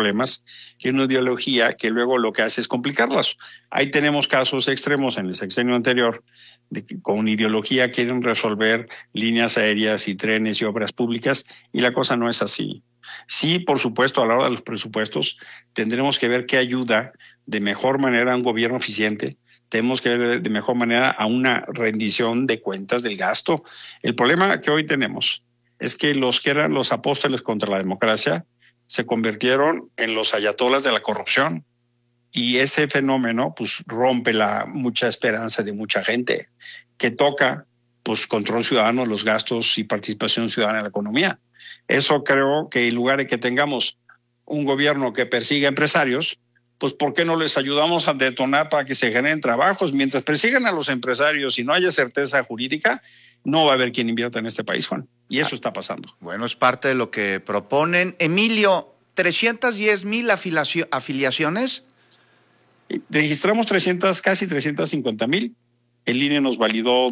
problemas que una ideología que luego lo que hace es complicarlas. Ahí tenemos casos extremos en el sexenio anterior de que con ideología quieren resolver líneas aéreas y trenes y obras públicas, y la cosa no es así. Sí, por supuesto, a la hora de los presupuestos tendremos que ver qué ayuda de mejor manera a un gobierno eficiente. Tenemos que ver de mejor manera a una rendición de cuentas del gasto. El problema que hoy tenemos es que los que eran los apóstoles contra la democracia se convirtieron en los ayatolas de la corrupción. Y ese fenómeno pues rompe mucha esperanza de mucha gente que toca pues control ciudadano, los gastos y participación ciudadana en la economía. Eso creo que en lugar de que tengamos un gobierno que persiga empresarios, pues ¿por qué no les ayudamos a detonar para que se generen trabajos? Mientras persigan a los empresarios y no haya certeza jurídica, no va a haber quien invierta en este país, Juan. Y eso está pasando. Bueno, es parte de lo que proponen. Emilio, 310,000 afiliaciones. Registramos casi 350,000. El INE nos validó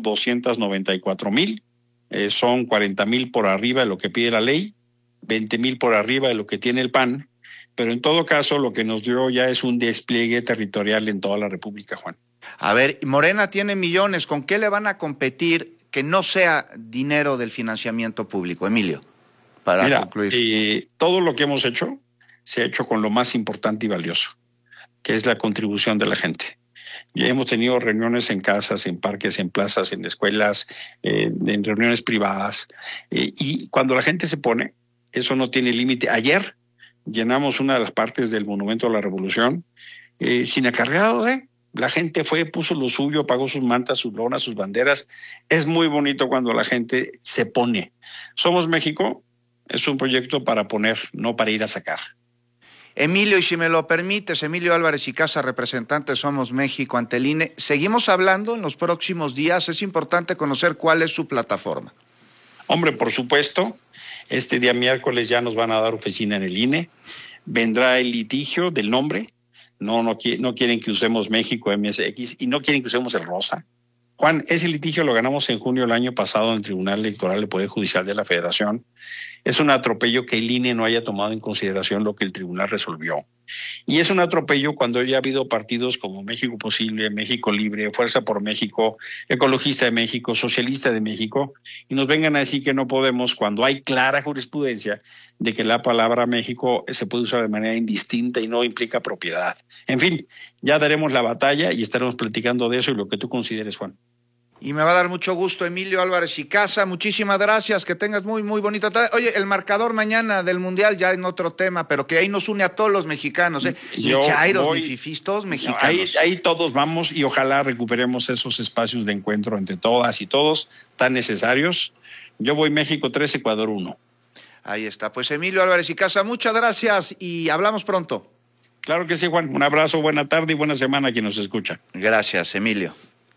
294,000. Son 40,000 por arriba de lo que pide la ley, 20,000 por arriba de lo que tiene el PAN. Pero en todo caso, lo que nos dio ya es un despliegue territorial en toda la República, Juan. A ver, Morena tiene millones. ¿Con qué le van a competir que no sea dinero del financiamiento público? Emilio, para concluir. Todo lo que hemos hecho se ha hecho con lo más importante y valioso, que es la contribución de la gente. Ya hemos tenido reuniones en casas, en parques, en plazas, en escuelas, en reuniones privadas. Y cuando la gente se pone, eso no tiene límite. Ayer llenamos una de las partes del Monumento a la Revolución sin acarreados, La gente fue, puso lo suyo, pagó sus mantas, sus lonas, sus banderas. Es muy bonito cuando la gente se pone. Somos México es un proyecto para poner, no para ir a sacar. Emilio, y si me lo permites, Emilio Álvarez y Casa, representante Somos México ante el INE, seguimos hablando en los próximos días. Es importante conocer cuál es su plataforma. Hombre, por supuesto, este día miércoles ya nos van a dar oficina en el INE. Vendrá el litigio del nombre. No quieren que usemos México MSX y no quieren que usemos el rosa. Juan, ese litigio lo ganamos en junio del año pasado en el Tribunal Electoral del Poder Judicial de la Federación. Es un atropello que el INE no haya tomado en consideración lo que el tribunal resolvió. Y es un atropello cuando ya ha habido partidos como México Posible, México Libre, Fuerza por México, Ecologista de México, Socialista de México, y nos vengan a decir que no podemos cuando hay clara jurisprudencia de que la palabra México se puede usar de manera indistinta y no implica propiedad. En fin, ya daremos la batalla y estaremos platicando de eso y lo que tú consideres, Juan. Y me va a dar mucho gusto, Emilio Álvarez y Casa. Muchísimas gracias, que tengas muy, muy bonita tarde. Oye, el marcador mañana del Mundial ya en otro tema, pero que ahí nos une a todos los mexicanos, Ni chairos, ni fifís, todos mexicanos. Ahí todos vamos y ojalá recuperemos esos espacios de encuentro entre todas y todos tan necesarios. Yo voy México 3, Ecuador 1. Ahí está. Pues Emilio Álvarez y Casa, muchas gracias y hablamos pronto. Claro que sí, Juan. Un abrazo, buena tarde y buena semana a quien nos escucha. Gracias, Emilio.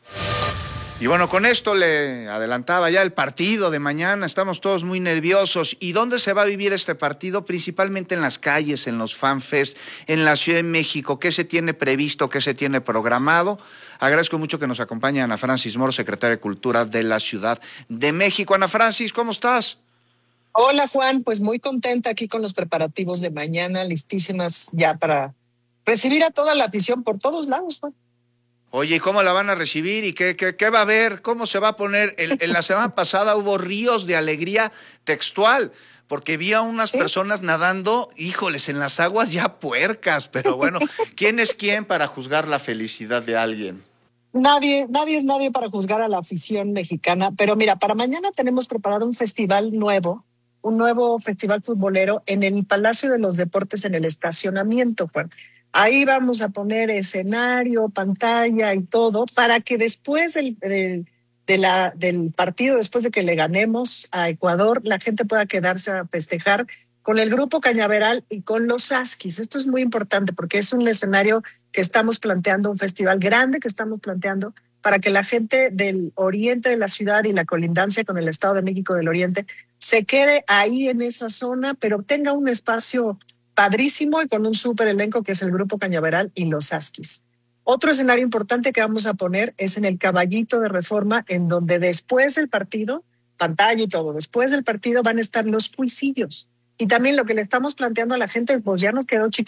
Y bueno, con esto le adelantaba ya el partido de mañana, estamos todos muy nerviosos. ¿Y dónde se va a vivir este partido? Principalmente en las calles, en los fanfest, en la Ciudad de México. ¿Qué se tiene previsto, qué se tiene programado? Agradezco mucho que nos acompañe Ana Francis Moore, secretaria de Cultura de la Ciudad de México. Ana Francis, ¿cómo estás? Hola, Juan, pues muy contenta aquí con los preparativos de mañana, listísimas ya para recibir a toda la afición por todos lados, Juan. Oye, ¿y cómo la van a recibir? ¿Y qué va a haber? ¿Cómo se va a poner? En la semana pasada hubo ríos de alegría textual, porque vi a unas personas nadando, híjoles, en las aguas ya puercas, pero bueno, ¿quién es quién para juzgar la felicidad de alguien? Nadie es nadie para juzgar a la afición mexicana, pero mira, para mañana tenemos preparado un festival nuevo, un nuevo festival futbolero en el Palacio de los Deportes, en el estacionamiento, Juan. Ahí vamos a poner escenario, pantalla y todo para que después del partido, después de que le ganemos a Ecuador, la gente pueda quedarse a festejar con el Grupo Cañaveral y con los Asquis. Esto es muy importante porque es un escenario que estamos planteando, un festival grande que estamos planteando para que la gente del oriente de la ciudad y la colindancia con el Estado de México del Oriente se quede ahí en esa zona, pero tenga un espacio padrísimo y con un súper elenco que es el Grupo Cañaveral y los Asquis. Otro escenario importante que vamos a poner es en el Caballito de Reforma, en donde después del partido, pantalla y todo, después del partido van a estar los cuisillos. Y también lo que le estamos planteando a la gente, pues ya nos quedó chiquito